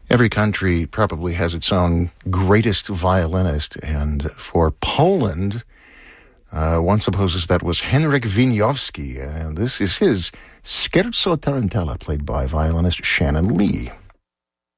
Every country probably has its own greatest violinist, and for Poland, one supposes that was Henryk Wieniawski, and this is his Scherzo Tarantella, played by violinist Shannon Lee.